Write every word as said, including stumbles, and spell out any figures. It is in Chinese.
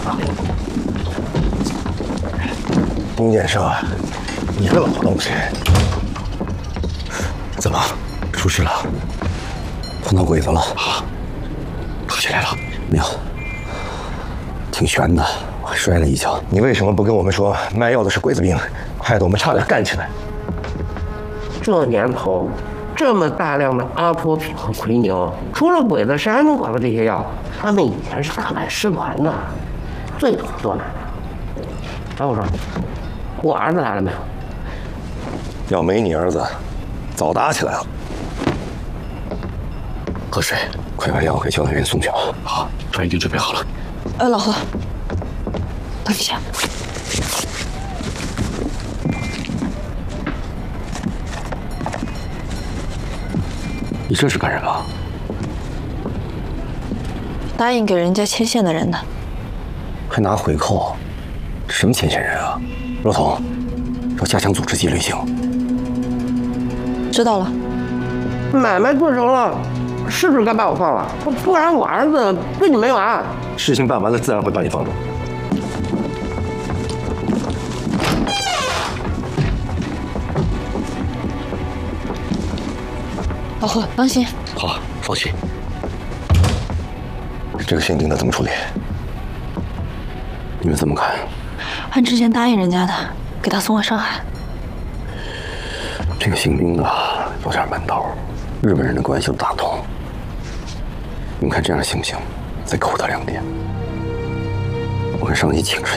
弓箭社，你个老东西，怎么出事了？碰到鬼子了啊！跑起来了？没有，挺悬的，我还摔了一跤。你为什么不跟我们说卖药的是鬼子兵，害得我们差点干起来？ 这年头，这么大量的阿托品和奎宁，除了鬼子，谁还能管到这些药？他们以前是大买师团的，最多多买。哎，我说，我儿子来了没有？ 要没你儿子，早打起来了。喝水，快把药给教导员送去吧。好，饭已经准备好了。 呃，老何，等一下。 你这是干什么？ 答应给人家牵线的人呢。 还拿回扣？什么牵线人啊？罗总，要加强组织纪律性。 知道了。 买卖做成了，是不是该把我放了？不然我儿子跟你没完。 事情办完了，自然会把你放了。 老何，当心。 好，放心。这个姓丁的怎么处理？你们怎么看？ 按之前答应人家的，给他送回上海。 这个姓丁的有点门道，日本人的关系都打通。你们看这样行不行？再扣他两点。我跟上级请示。